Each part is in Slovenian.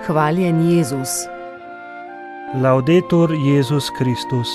Hvaljen Jezus. Laudetur Jezus Kristus.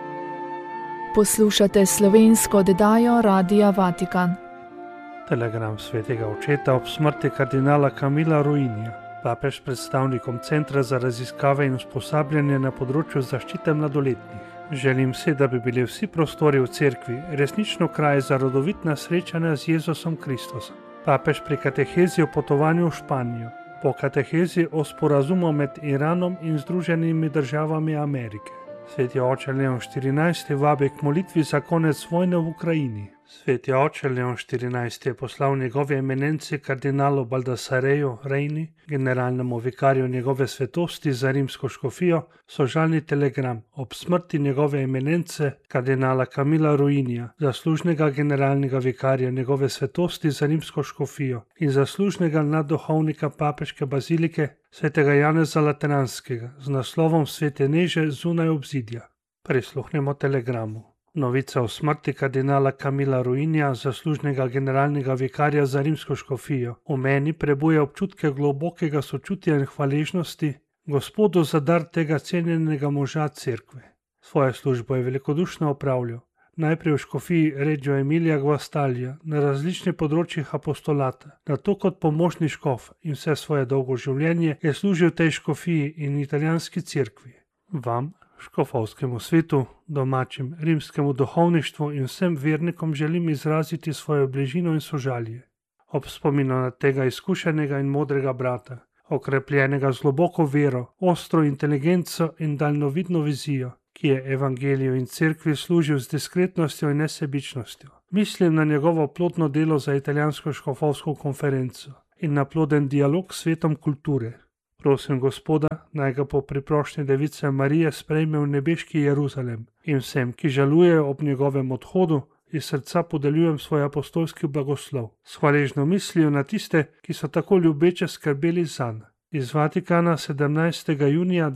Poslušate slovensko oddajo Radia Vatikan. Telegram svetega očeta ob smrti kardinala Camilla Ruinija, papež predstavnikom Centra za raziskave in usposabljanje na področju zaščite mladoletnih. Želim si, da bi bili vsi prostori v cerkvi resnično kraj za rodovitna srečanja z Jezusom Kristusom. Papež pri katehezi o potovanju v Španijo, po katehezi o sporazumu med Iranom in Združenimi državami Amerike. Sveti oče Leon XIV. Vabi k molitvi za konec vojne v Ukrajini. Sveti oče Leon XIV. Je poslal njegovi eminenci kardinalu Baldasareju Reini, generalnemu vikarju njegove svetosti za rimsko škofijo, sožalni telegram ob smrti njegove eminence kardinala Camilla Ruinija, zaslužnega generalnega vikarja njegove svetosti za rimsko škofijo in zaslužnega nadduhovnika papeške bazilike svetega Janeza Lateranskega z naslovom Svete neže zunaj obzidja. Prisluhnemo telegramu. Novica o smrti kardinala Camilla Ruinija, zaslužnega generalnega vikarja za rimsko škofijo, v meni prebuja občutke globokega sočutja in hvaležnosti Gospodu za dar tega cenjenega moža cerkve. Svojo službo je velikodušno opravljal, najprej v škofiji Reggio Emilia Guastalja na različnih področjih apostolata, nato kot pomožni škof in vse svoje dolgo življenje je služil tej škofiji in italijanski cerkvi. Vam, škofovskemu svetu, domačim rimskemu duhovništvu in vsem vernikom želim izraziti svojo bližino in sožalje. Ob spominu na tega izkušenega in modrega brata, okrepljenega z globoko vero, ostro inteligenco in daljnovidno vizijo, ki je evangeliju in cerkvi služil z diskretnostjo in nesebičnostjo. Mislim na njegovo plodno delo za italijansko škofovsko konferenco in na ploden dialog s svetom kulture. Prosim Gospoda, naj ga po priprošnji Device Marije sprejme v nebeški Jeruzalem in vsem, ki žalujejo ob njegovem odhodu, iz srca podeljujem svoj apostolski blagoslov, s hvaležno mislijo na tiste, ki so tako ljubeče skrbeli zanj. Iz Vatikana 17. junija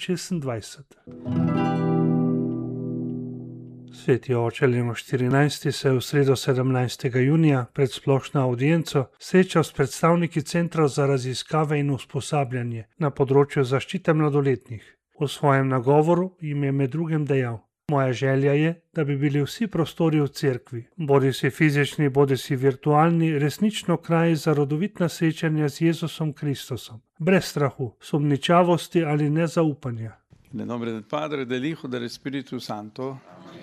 2026. Sveti oče Leon XIV. Se je v sredo 17. junija pred splošno audienco srečal s predstavniki Centra za raziskave in usposabljanje na področju zaščite mladoletnih. V svojem nagovoru jim je med drugim dejal: Moja želja je, da bi bili vsi prostori v cerkvi, bodisi fizični, bodisi virtualni, resnično kraj za rodovitna srečanja z Jezusom Kristusom, brez strahu, sumničavosti ali nezaupanja. Nel nome del Padre, del Hijo, del Spirito Santo.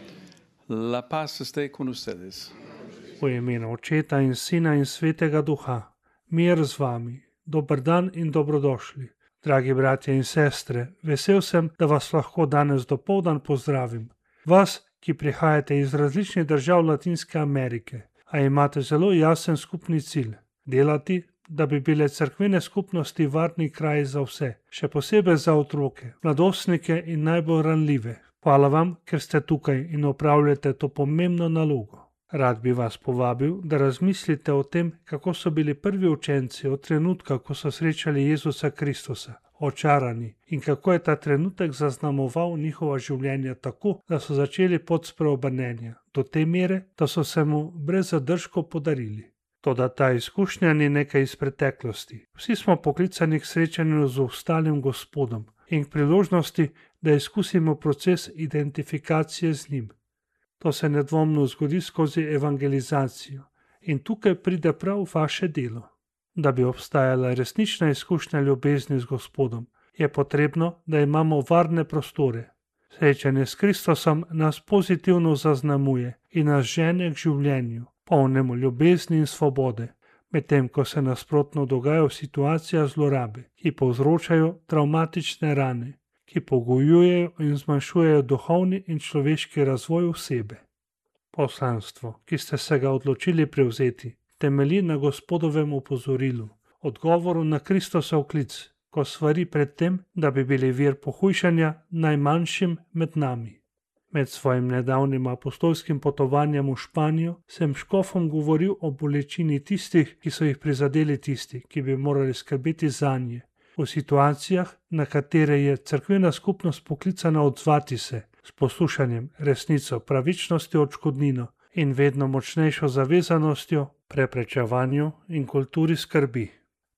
La paz esté con ustedes. V imenu Očeta in Sina in Svetega Duha, mir z vami, dober dan in dobrodošli. Dragi bratje in sestre, vesel sem, da vas lahko danes dopoldan pozdravim. Vas, ki prihajate iz različnih držav Latinske Amerike, a imate zelo jasen skupni cilj: delati, da bi bile cerkvene skupnosti varni kraji za vse, še posebej za otroke, mladostnike in najbolj ranljive. Hvala vam, ker ste tukaj in opravljate to pomembno nalogo. Rad bi vas povabil, da razmislite o tem, kako so bili prvi učenci od trenutka, ko so srečali Jezusa Kristusa, očarani, in kako je ta trenutek zaznamoval njihova življenja tako, da so začeli pot spreobrnenja, do te mere, da so se mu brez zadržkov podarili. Toda ta izkušnja ni nekaj iz preteklosti. Vsi smo poklicani k srečanju z ostalim Gospodom in k priložnosti, da izkusimo proces identifikacije z njim. To se nedvomno zgodi skozi evangelizacijo in tukaj pride prav vaše delo. Da bi obstajala resnična izkušnja ljubezni z Gospodom, je potrebno, da imamo varne prostore. Srečanje s Kristusom nas pozitivno zaznamuje in nas žene k življenju, polnemu ljubezni in svobode, medtem ko se nasprotno dogajajo situacije zlorabe, ki povzročajo travmatične rane, ki pogojujejo in zmanjšujejo duhovni in človeški razvoj osebe. Poslanstvo, ki ste se ga odločili prevzeti, temelji na Gospodovem opozorilu, odgovoru na Kristosov klic, ko svari pred tem, da bi bili vir pohujšanja najmanjšim med nami. Med svojim nedavnim apostolskim potovanjem v Španijo sem škofom govoril o bolečini tistih, ki so jih prizadeli tisti, ki bi morali skrbeti zanje, v situacijah, na katere je cerkvena skupnost poklicana odzvati se s poslušanjem, resnico, pravičnostjo, odškodnino in vedno močnejšo zavezanostjo, preprečevanju in kulturi skrbi.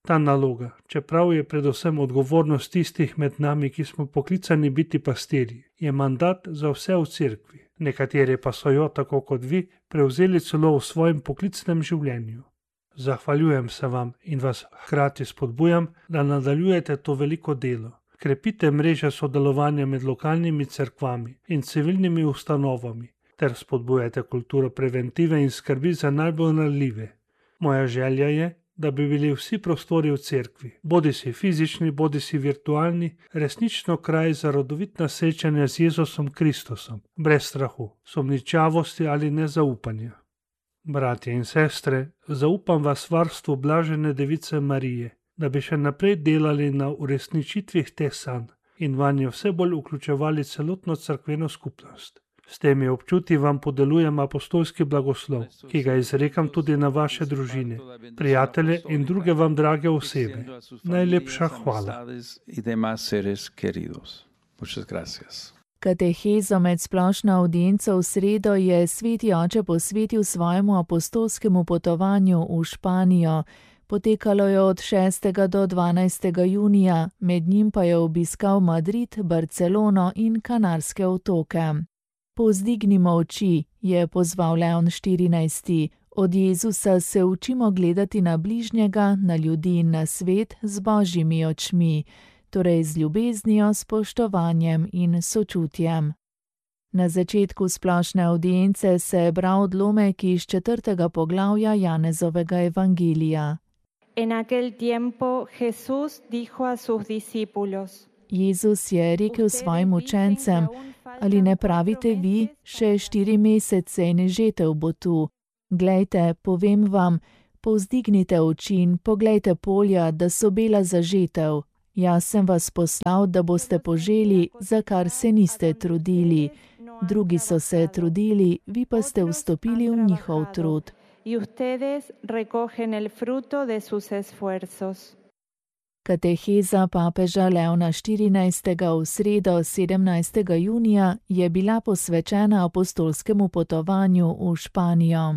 Ta naloga, čeprav je predvsem odgovornost tistih med nami, ki smo poklicani biti pastirji, je mandat za vse v cerkvi. Nekateri pa so jo, tako kot vi, prevzeli celo v svojem poklicnem življenju. Zahvaljujem se vam in vas hkrati spodbujam, da nadaljujete to veliko delo. Krepite mreže sodelovanja med lokalnimi cerkvami in civilnimi ustanovami ter spodbujate kulturo preventive in skrbi za najbolj ranljive. Moja želja je, da bi bili vsi prostori v cerkvi, bodisi fizični, bodisi virtualni, resnično kraj za rodovitna srečanja z Jezusom Kristusom, brez strahu, sumničavosti ali nezaupanja. Bratje in sestre, zaupam vas varstvu blažene Device Marije, da bi še naprej delali na uresničitvih teh sanj in vanje vse bolj vključevali celotno cerkveno skupnost. S temi občutki vam podelujem apostolski blagoslov, ki ga izrekam tudi na vaše družine, prijatelje in druge vam drage osebe. Najlepša hvala. Katehezo med splošno avdienco v sredo je sveti oče posvetil svojemu apostolskemu potovanju v Španijo. Potekalo je od 6. do 12. junija, med njim pa je obiskal Madrid, Barcelono in Kanarske otoke. Povzdignimo oči, je pozval Leon XIV. Od Jezusa se učimo gledati na bližnjega, na ljudi in na svet z božjimi očmi, torej z ljubeznijo, spoštovanjem in sočutjem. Na začetku splošne avdience se je bral odlomek iz 4. poglavja Janezovega evangelija. En aquel tiempo Jesús dijo a sus discípulos: Jezus je rekel svojim učencem: ali ne pravite vi, še 4 mesece in žetev bo tu? Glejte, povem vam, povzdignite oči in poglejte polja, da so bela za žetev. Jaz sem vas poslal, da boste poželi, za kar se niste trudili. Drugi so se trudili, vi pa ste vstopili v njihov trud. Kateheza papeža Leona XIV. V sredo 17. junija je bila posvečena apostolskemu potovanju v Španijo.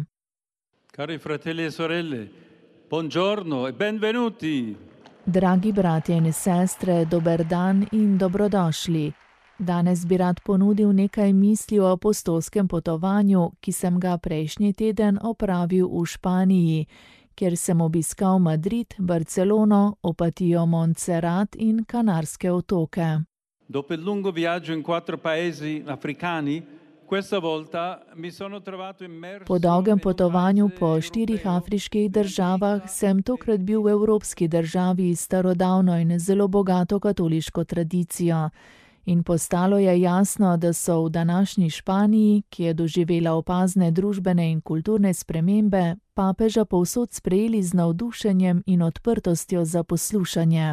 Cari fratelli e sorelle, buongiorno e benvenuti. Dragi bratje in sestre, dober dan in dobrodošli. Danes bi rad ponudil nekaj misli o apostolskem potovanju, ki sem ga prejšnji teden opravil v Španiji, kjer sem obiskal Madrid, Barcelono, Opatijo, Montserrat in Kanarske otoke. Dopo il lungo viaggio in 4 paesi africani, questa volta mi sono trovato immerso. Po dolgem potovanju po 4 afriških državah sem tokrat bil v evropski državi s starodavno in zelo bogato katoliško tradicijo. In postalo je jasno, da so v današnji Španiji, ki je doživela opazne družbene in kulturne spremembe, papeža povsod sprejeli z navdušenjem in odprtostjo za poslušanje.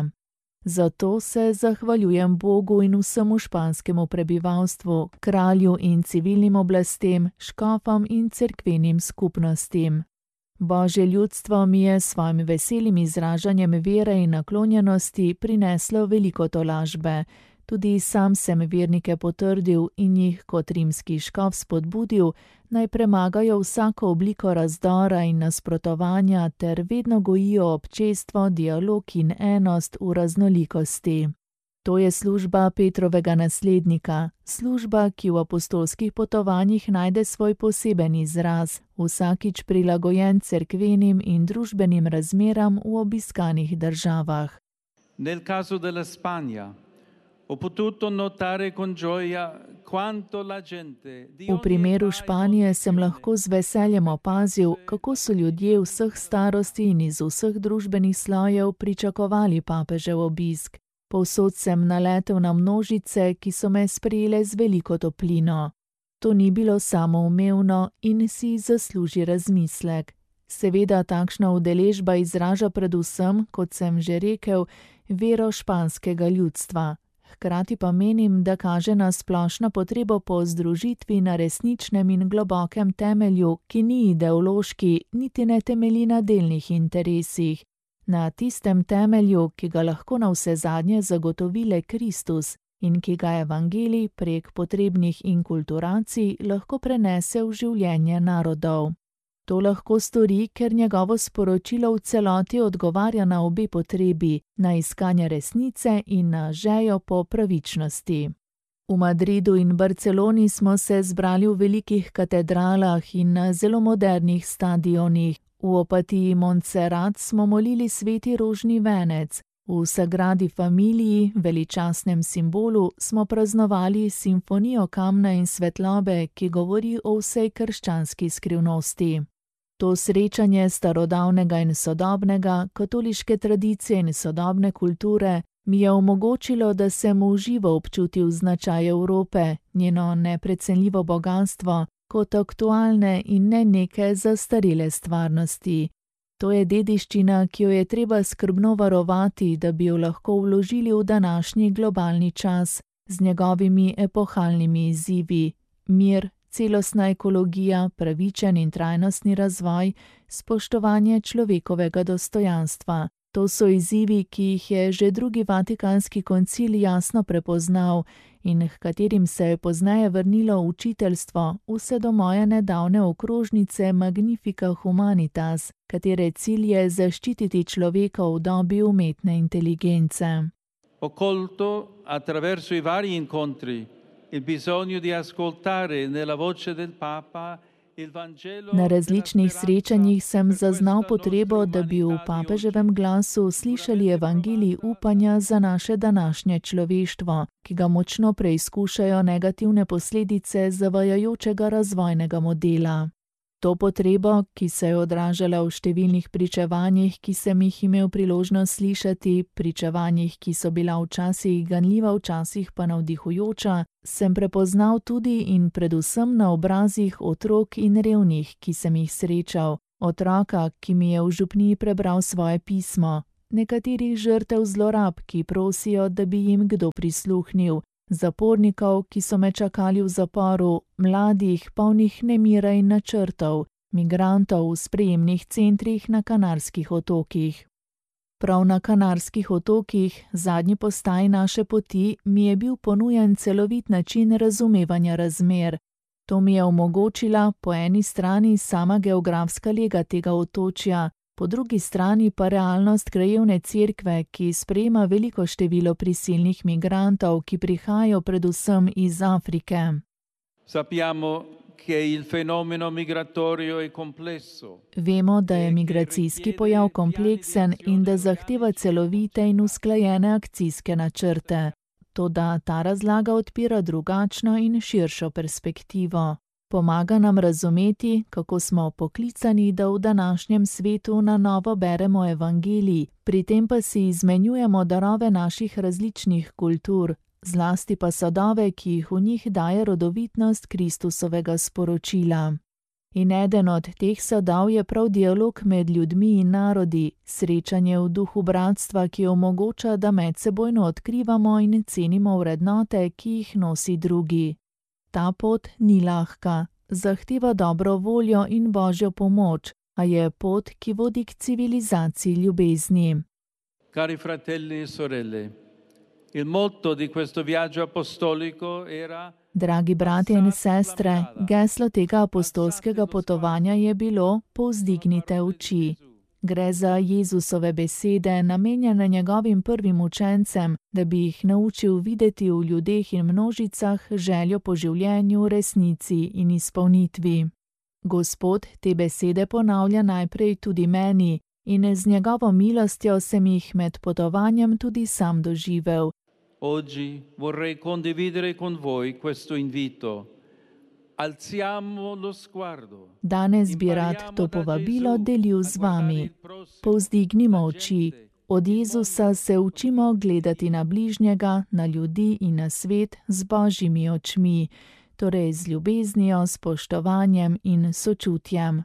Zato se zahvaljujem Bogu in vsemu španskemu prebivalstvu, kralju in civilnim oblastem, škofom in cerkvenim skupnostim. Božje ljudstvo mi je s svojim veselim izražanjem vere in naklonjenosti prineslo veliko tolažbe. Tudi sam sem vernike potrdil in jih kot rimski škof spodbudil, naj premagajo vsako obliko razdora in nasprotovanja ter vedno gojijo občestvo, dialog in enost v raznolikosti. To je služba Petrovega naslednika, služba, ki v apostolskih potovanjih najde svoj poseben izraz, vsakič prilagojen cerkvenim in družbenim razmeram v obiskanih državah. Nel caso della Spagna, ho potuto notare con gioia quanto la gente di V primeru Španije sem lahko z veseljem opazil, kako so ljudje vseh starosti in iz vseh družbenih slojev pričakovali papežev obisk. Povsod sem naletel na množice, ki so me sprejele z veliko toplino. To ni bilo samoumevno in si zasluži razmislek. Seveda takšna udeležba izraža predvsem, kot sem že rekel, vero španskega ljudstva. Hkrati pa menim, da kaže na splošno potrebo po združitvi na resničnem in globokem temelju, ki ni ideološki, niti ne temelji na delnih interesih. Na tistem temelju, ki ga lahko navsezadnje zagotovi le Kristus in ki ga evangelij prek potrebnih inkulturacij lahko prenese v življenje narodov. To lahko stori, ker njegovo sporočilo v celoti odgovarja na obe potrebi, na iskanje resnice in na željo po pravičnosti. V Madridu in Barceloni smo se zbrali v velikih katedralah in na zelo modernih stadionih. V Opatiji Montserrat smo molili sveti rožni venec. V Sagradi Familiji, veličastnem simbolu, smo praznovali simfonijo kamna in svetlobe, ki govori o vsej krščanski skrivnosti. To srečanje starodavnega in sodobnega, katoliške tradicije in sodobne kulture mi je omogočilo, da sem v živo občutil značaj Evrope, njeno neprecenljivo bogatstvo, kot aktualne in ne neke zastarele stvarnosti. To je dediščina, ki jo je treba skrbno varovati, da bi jo lahko vložili v današnji globalni čas z njegovimi epohalnimi izzivi: mir, celostna ekologija, pravičen in trajnostni razvoj, spoštovanje človekovega dostojanstva. To so izzivi, ki jih je že drugi Vatikanski koncil jasno prepoznal in h katerim se je pozneje vrnilo učiteljstvo vse do moje nedavne okrožnice Magnifica Humanitas, katere cilj je zaščititi človeka v dobi umetne inteligence. Ho colto attraverso i vari incontri il bisogno di ascoltare nella voce del Papa. Na različnih srečanjih sem zaznal potrebo, da bi v papeževem glasu slišali evangelij upanja za naše današnje človeštvo, ki ga močno preizkušajo negativne posledice zavajajočega razvojnega modela. To potrebo, ki se je odražala v številnih pričevanjih, ki sem jih imel priložnost slišati, pričevanjih, ki so bila včasih ganljiva, včasih pa navdihujoča, sem prepoznal tudi in predvsem na obrazih otrok in revnih, ki sem jih srečal, otroka, ki mi je v župniji prebral svoje pismo, nekaterih žrtev zlorab, ki prosijo, da bi jim kdo prisluhnil, zapornikov, ki so me čakali v zaporu, mladih, polnih nemira in načrtov, migrantov v sprejemnih centrih na Kanarskih otokih. Prav na Kanarskih otokih, zadnji postaji naše poti, mi je bil ponujen celovit način razumevanja razmer. To mi je omogočila po eni strani sama geografska lega tega otočja, po drugi strani pa realnost krajevne cerkve, ki sprejema veliko število prisilnih migrantov, ki prihajajo predvsem iz Afrike. Sappiamo che il fenomeno migratorio è complesso. Vemo, da je migracijski pojav kompleksen in da zahteva celovite in usklajene akcijske načrte. Toda ta razlaga odpira drugačno in širšo perspektivo. Pomaga nam razumeti, kako smo poklicani, da v današnjem svetu na novo beremo evangelij, pri tem pa si izmenjujemo darove naših različnih kultur, zlasti pa sadove, ki jih v njih daje rodovitnost Kristusovega sporočila. In eden od teh sadov je prav dialog med ljudmi in narodi, srečanje v duhu bratstva, ki omogoča, da medsebojno odkrivamo in cenimo vrednote, ki jih nosi drugi. Ta pot ni lahka, zahteva dobro voljo in Božjo pomoč, a je pot, ki vodi k civilizaciji ljubezni. Cari fratelli e sorelle, il motto di questo viaggio apostolico era: Dragi bratje in sestre, geslo tega apostolskega potovanja je bilo: povzdignite oči. Gre za Jezusove besede, namenjene njegovim prvim učencem, da bi jih naučil videti v ljudeh in množicah željo po življenju, resnici in izpolnitvi. Gospod te besede ponavlja najprej tudi meni in z njegovo milostjo sem jih med potovanjem tudi sam doživel. Oggi vorrei condividere con voi questo invito. Alziamo lo sguardo. Danes bi rad to povabilo delil z vami. Povzdignimo oči. Od Jezusa se učimo gledati na bližnjega, na ljudi in na svet z Božjimi očmi, torej z ljubeznijo, spoštovanjem in sočutjem.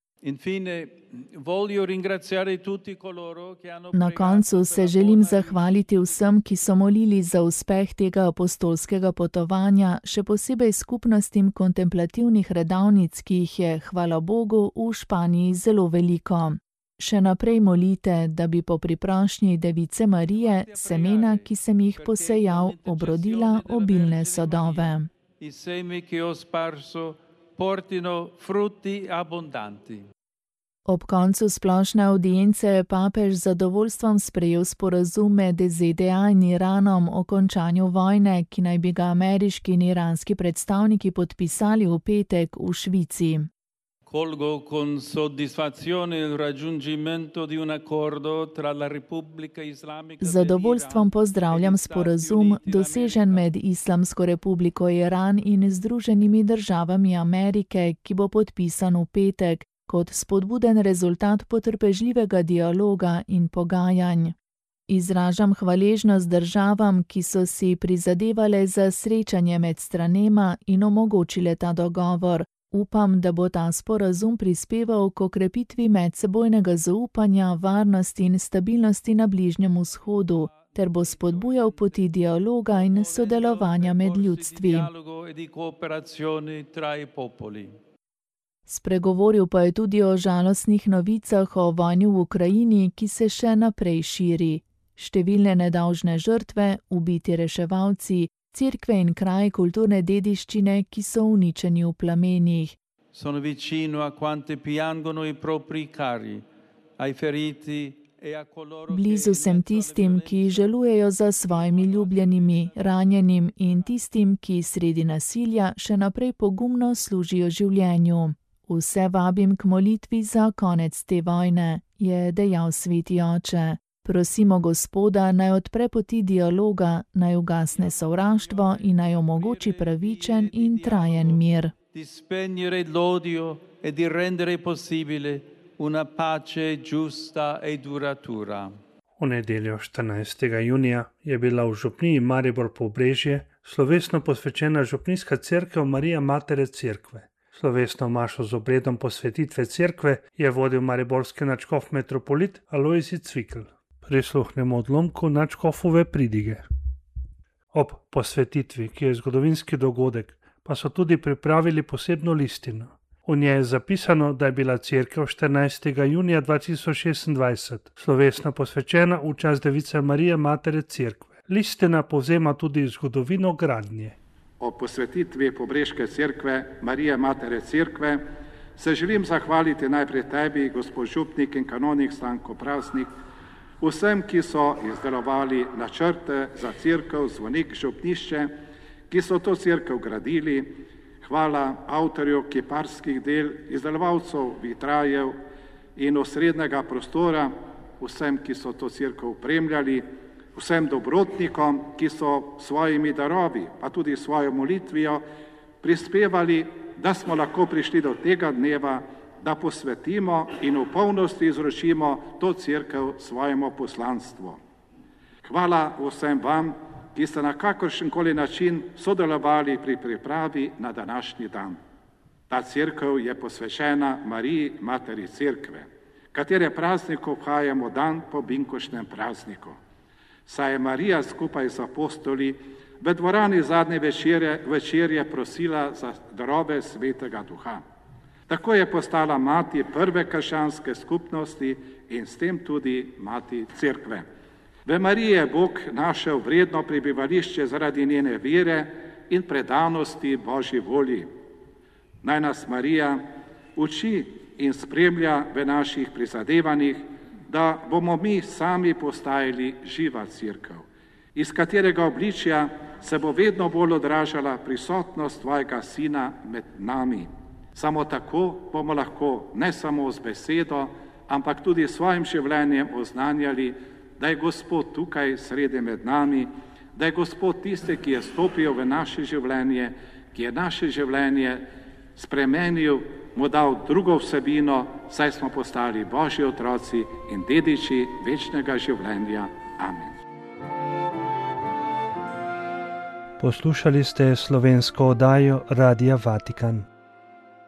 Na koncu se želim zahvaliti vsem, ki so molili za uspeh tega apostolskega potovanja, še posebej skupnostim kontemplativnih redavnic, ki jih je, hvala Bogu, v Španiji zelo veliko. Še naprej molite, da bi po priprošnji Device Marije semena, ki sem jih posejal, obrodila obilne sadove. portino frutti abbondanti. Ob koncu splošne avdience je papež z zadovoljstvom sprejel sporazum med ZDA in Iranom o končanju vojne, ki naj bi ga ameriški in iranski predstavniki podpisali v petek v Švici. Colgo con soddisfazione il raggiungimento di un accordo tra la Repubblica Islamica Z zadovoljstvom pozdravljam sporazum, dosežen med Islamsko republiko Iran in Združenimi državami Amerike, ki bo podpisan v petek, kot spodbuden rezultat potrpežljivega dialoga in pogajanj. Izražam hvaležnost državam, ki so si prizadevale za srečanje med stranema in omogočile ta dogovor. Upam, da bo ta sporazum prispeval k okrepitvi medsebojnega zaupanja, varnosti in stabilnosti na Bližnjem vzhodu, ter bo spodbujal poti dialoga in sodelovanja med ljudstvi. Spregovoril pa je tudi o žalostnih novicah o vojni v Ukrajini, ki se še naprej širi. Številne nedolžne žrtve, ubiti reševalci, cerkve in kraji kulturne dediščine, ki so uničeni v plamenih. Sono vicino a quante piangono i propri cari, ai feriti e a coloro Blizu sem tistim, ki žalujejo za svojimi ljubljenimi, ranjenim in tistim, ki sredi nasilja še naprej pogumno služijo življenju. Vse vabim k molitvi za konec te vojne, je dejal sveti oče. Prosimo Gospoda, naj odpre poti dialoga, naj ugasne sovraštvo in naj omogoči pravičen in trajen mir. Di spegnere l'odio e di rendere possibile una pace giusta e duratura. V nedeljo 14. junija je bila v župniji Maribor Pobrežje slovesno posvečena župnijska cerkev Marija Matere Cerkve. Slovesno mašo z obredom posvetitve cerkve je vodil mariborski nadškof metropolit Alojzij Cvikl. Prisluhnemo odlomku nadškofove pridige. Ob posvetitvi, ki je zgodovinski dogodek, pa so tudi pripravili posebno listino. V njej je zapisano, da je bila cerkev 14. junija 2026 slovesno posvečena v čast Device Marije Matere Cerkve. Listina povzema tudi zgodovino gradnje. O posvetitvi Pobreške cerkve Marije Matere Cerkve se želim zahvaliti najprej tebi, gospod župnik in kanonik Stanko Prasnik, vsem, ki so izdelovali načrte za cerkev Zvonik župnišče, ki so to cerkev gradili. Hvala avtorju kiparskih del, izdelovalcev vitrajev in osrednjega prostora, vsem, ki so to cerkev opremljali, vsem dobrotnikom, ki so svojimi darovi, pa tudi svojo molitvijo prispevali, da smo lahko prišli do tega dneva, da posvetimo in v polnosti izročimo to cerkev svojemu poslanstvu. Hvala vsem vam, ki ste na kakršenkoli način sodelovali pri pripravi na današnji dan. Ta cerkev je posvečena Mariji Materi Cerkve, katere praznik obhajamo dan po binkoštnem prazniku. Saj je Marija skupaj z apostoli v dvorani zadnje večerje prosila za darove Svetega Duha. Tako je postala mati prve krščanske skupnosti in s tem tudi mati cerkve. V Mariji je Bog našel vredno prebivališče zaradi njene vere in predanosti Božji volji. Naj nas Marija uči in spremlja v naših prizadevanjih, da bomo mi sami postajali živa cerkev, iz katerega obličja se bo vedno bolj odražala prisotnost tvojega Sina med nami. Samo tako bomo lahko ne samo z besedo, ampak tudi s svojim življenjem oznanjali, da je Gospod tukaj sredi med nami, da je Gospod tisti, ki je stopil v naše življenje, ki je naše življenje spremenil, mu dal drugo vsebino, saj smo postali Božji otroci in dediči večnega življenja. Amen. Poslušali ste slovensko oddajo Radia Vatikan.